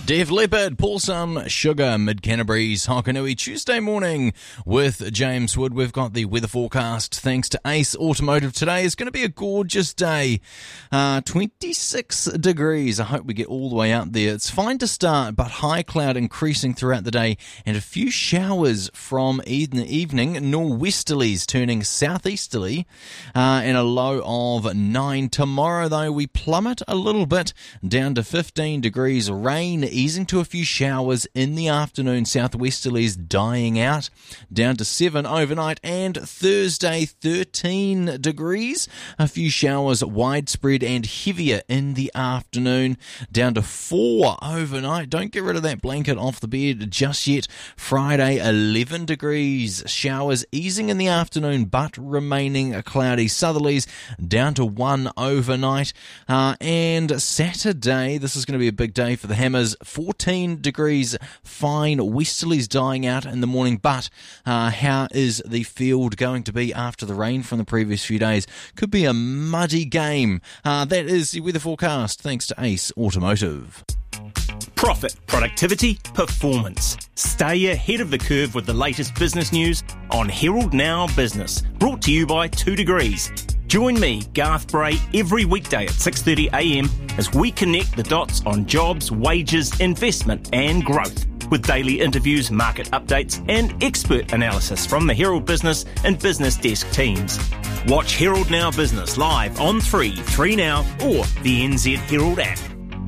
Def Leppard, Pour Some Sugar, Mid-Canterbury's Hokanui Tuesday morning with James Wood. We've got the weather forecast thanks to Ace Automotive. Today is going to be a gorgeous day, 26 degrees. I hope we get all the way out there. It's fine to start, but high cloud increasing throughout the day and a few showers from in the evening, norwesterlies turning southeasterly, and a low of 9. Tomorrow, though, we plummet a little bit down to 15 degrees. Rain easing to a few showers in the afternoon, southwesterlies dying out, down to 7 overnight, and Thursday 13 degrees, a few showers widespread and heavier in the afternoon, down to 4 overnight. Don't get rid of that blanket off the bed just yet. Friday 11 degrees, showers easing in the afternoon but remaining cloudy, southerlies down to 1 overnight, and Saturday, this is going to be a big day for the Hammers. 14 degrees, fine westerlies dying out in the morning, but how is the field going to be after the rain from the previous few days? Could be a muddy game. That is the weather forecast thanks to Ace Automotive. Profit, productivity, performance. Stay ahead of the curve with the latest business news on Herald Now Business, brought to you by 2 Degrees. Join me, Garth Bray, every weekday at 6:30am as we connect the dots on jobs, wages, investment and growth, with daily interviews, market updates and expert analysis from the Herald Business and Business Desk teams. Watch Herald Now Business live on 3 Now or the NZ Herald app.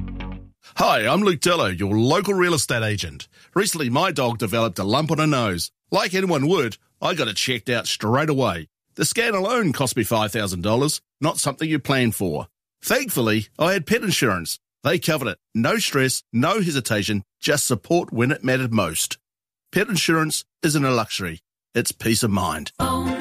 Hi, I'm Luke Dillo, your local real estate agent. Recently, my dog developed a lump on her nose. Like anyone would, I got it checked out straight away. The scan alone cost me $5,000, not something you plan for. Thankfully, I had pet insurance. They covered it. No stress, no hesitation, just support when it mattered most. Pet insurance isn't a luxury, it's peace of mind.